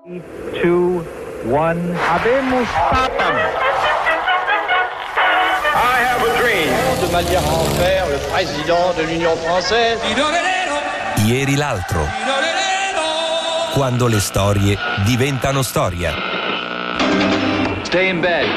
2, 1. Habemus Papam. I have a dream. De Malia Enfer, le président de l'Union française. Ieri l'altro. Quando le storie diventano storia. Stay in bed.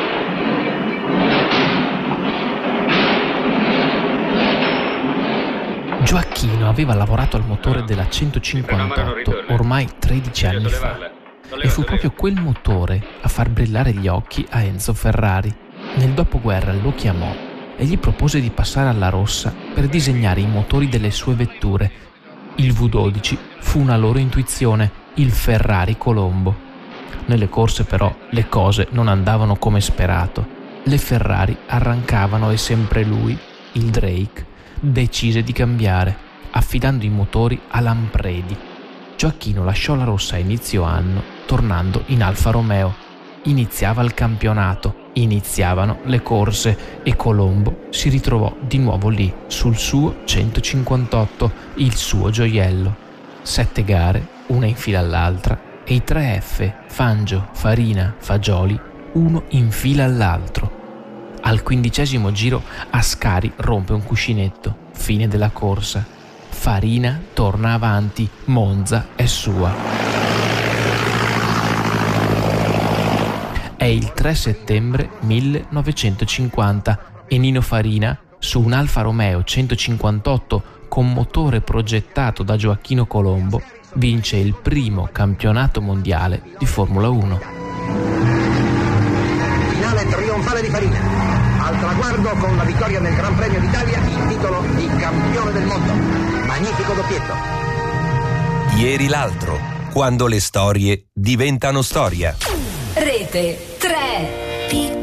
Gioacchino aveva lavorato al motore della 158 ormai 13 anni fa e fu proprio quel motore a far brillare gli occhi a Enzo Ferrari. Nel dopoguerra lo chiamò e gli propose di passare alla rossa per disegnare i motori delle sue vetture. Il V12 fu una loro intuizione, il Ferrari Colombo. Nelle corse però le cose non andavano come sperato. Le Ferrari arrancavano e sempre lui, il Drake, decise di cambiare, affidando i motori a Lampredi. Gioacchino lasciò la rossa a inizio anno, tornando in Alfa Romeo. Iniziava il campionato, iniziavano le corse e Colombo si ritrovò di nuovo lì, sul suo 158, il suo gioiello. 7 gare, una in fila all'altra, e i 3 F, Fangio, Farina, Fagioli, uno in fila all'altro. Al 15° giro Ascari rompe un cuscinetto, fine della corsa. Farina torna avanti, Monza è sua. È il 3 settembre 1950 e Nino Farina, su un Alfa Romeo 158 con motore progettato da Gioacchino Colombo, vince il primo campionato mondiale di Formula 1. Finale trionfale di Farina. Al traguardo con la vittoria nel Gran Premio d'Italia, il titolo di campione del mondo. Magnifico doppietto. Ieri l'altro. Quando le storie diventano storia. Rete 3.